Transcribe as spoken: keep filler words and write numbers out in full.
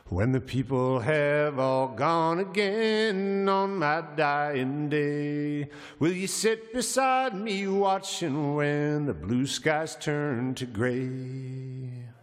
When the people have all gone again on my dying day, will you sit beside me watching when the blue skies turn to gray?